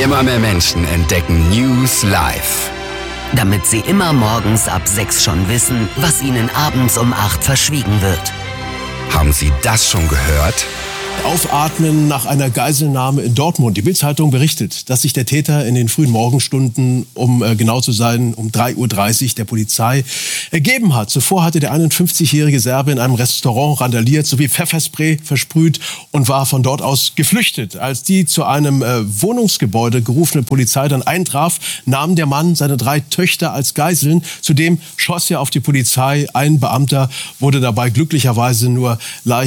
Immer mehr Menschen entdecken News live. Damit sie immer morgens ab 6 schon wissen, was ihnen abends um 8 verschwiegen wird. Haben Sie das schon gehört? Aufatmen nach einer Geiselnahme in Dortmund. Die Bild-Zeitung berichtet, dass sich der Täter in den frühen Morgenstunden, um genau zu sein, um 3:30 Uhr der Polizei ergeben hat. Zuvor hatte der 51-jährige Serbe in einem Restaurant randaliert, sowie Pfefferspray versprüht und war von dort aus geflüchtet. Als die zu einem Wohnungsgebäude gerufene Polizei dann eintraf, nahm der Mann seine 3 Töchter als Geiseln. Zudem schoss er auf die Polizei. Ein Beamter wurde dabei glücklicherweise nur leicht